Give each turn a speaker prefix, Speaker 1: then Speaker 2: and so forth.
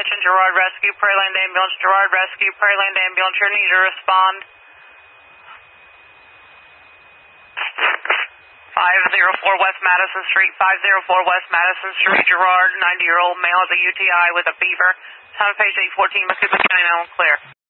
Speaker 1: Attention, Girard Rescue, Prairieland Ambulance, Girard Rescue, Prairieland Ambulance, you need to respond. 504 West Madison Street, 504 West Madison Street, Girard, 90-year-old male with a UTI with a fever. Time of patient 814, Macuba County, now clear.